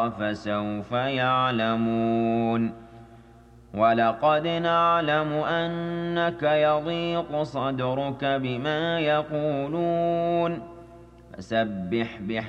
فسوف يعلمون ولقد نعلم أنك يضيق صدرك بما يقولون فسبح بحمد